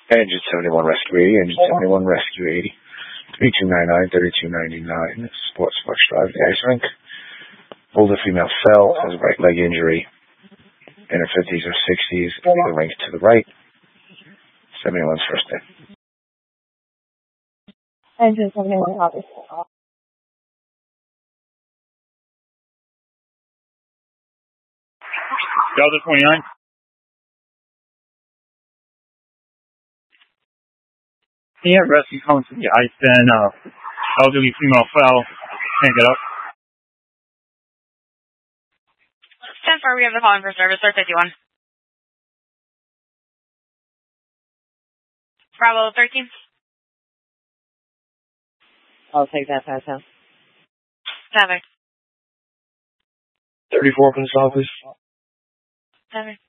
Engine 71 Rescue 80, Engine 71 Rescue 80. 3299, 3299. Sports Bucks Drive, the ice rink. Older female fell, has a right leg injury. In her 50s or 60s, the rink to the right. 71's first day. Engine 71, copy. Delta 29. Yeah, rescue comes to the ice den. Elderly female fell. Can't get up. 10-4, we have the calling for service, sir, 51. Bravo 13. I'll take that pass out. 7. 34 from the office. 7.